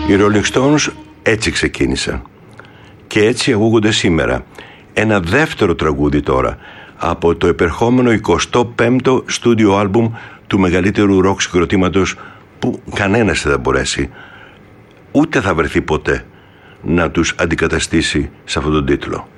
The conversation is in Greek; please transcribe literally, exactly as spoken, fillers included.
Οι Rolling Stones έτσι ξεκίνησαν. Και έτσι ακούγονται σήμερα. Ένα δεύτερο τραγούδι τώρα από το επερχόμενο εικοστό πέμπτο στούντιο άλμπουμ του μεγαλύτερου ροκ συγκροτήματος που κανένας δεν θα μπορέσει, ούτε θα βρεθεί ποτέ, να τους αντικαταστήσει σε αυτόν τον τίτλο.